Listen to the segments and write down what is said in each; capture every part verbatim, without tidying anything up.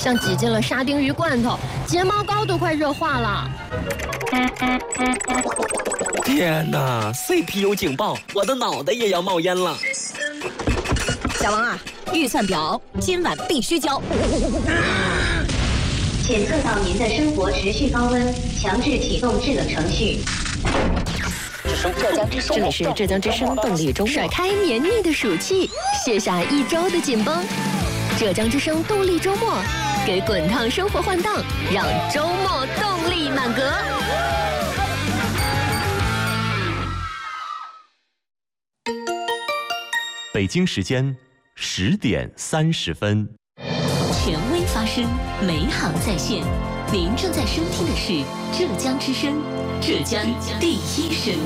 像挤进了沙丁鱼罐头，睫毛膏都快热化了。 天哪 ，C P U 警报，我的脑袋也要冒烟了。 小王啊，预算表今晚必须交。 检测到您的生活持续高温，强制启动制冷程序。 这里是浙江之声动力周末，甩开黏腻的暑气，卸下一周的紧绷。浙江之声动力周末，给滚烫生活换档，让周末动力满格。 北京时间十点三十分。 权威发声，美好在线。您正在收听的是浙江之声，浙江第一声。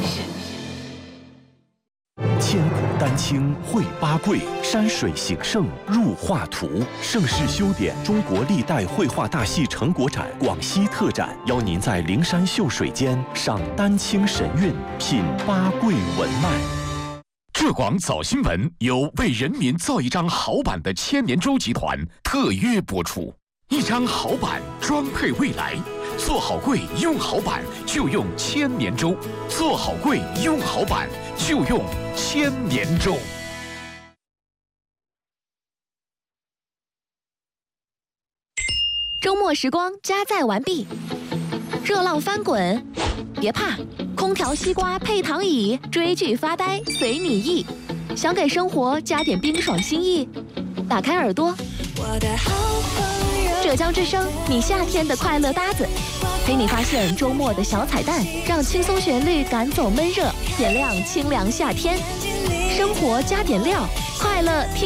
千古丹青绘八桂，山水形胜入画图。盛世修典中国历代绘画大戏成果展广西特展，邀您在灵山秀水间赏丹青神韵，品八桂文脉。 浙广早新闻由为人民造一张好版的千年舟集团特约播出。一张好版装配未来，做好柜用好版就用千年舟，做好柜用好版就用千年舟。 周末时光加载完毕，热浪翻滚，别怕，空调西瓜配躺椅，追剧发呆随你意。想给生活加点冰爽心意，打开耳朵，浙江之声，你夏天的快乐搭子，陪你发现周末的小彩蛋，让轻松旋律赶走闷热，点亮清凉夏天。生活加点料，快乐听。